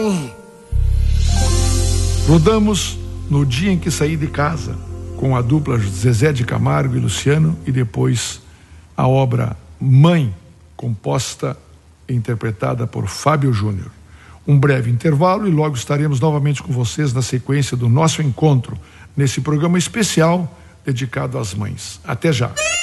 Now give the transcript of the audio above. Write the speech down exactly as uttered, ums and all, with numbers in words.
Rodamos No Dia em que Saí de Casa, com a dupla Zezé de Camargo e Luciano, e depois a obra Mãe, composta e interpretada por Fábio Júnior. Um breve intervalo e logo estaremos novamente com vocês na sequência do nosso encontro, nesse programa especial dedicado às mães. Até já!